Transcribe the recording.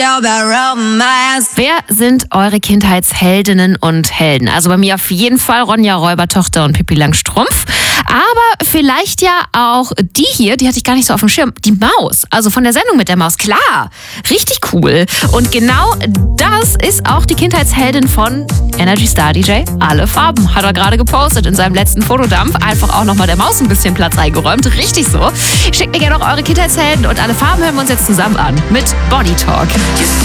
Wer sind eure Kindheitsheldinnen und Helden? Also bei mir auf jeden Fall Ronja Räubertochter und Pippi Langstrumpf. Aber vielleicht ja auch die hier, die hatte ich gar nicht so auf dem Schirm, die Maus. Also von der Sendung mit der Maus. Klar, richtig cool. Und genau das ist auch die Kindheitsheldin von Energy Star DJ Alle Farben. Hat er gerade gepostet in seinem letzten Fotodump. Einfach auch nochmal der Maus ein bisschen Platz eingeräumt. Richtig so. Schickt mir gerne noch eure Kindheitshelden und Alle Farben hören wir uns jetzt zusammen an mit Body Talk.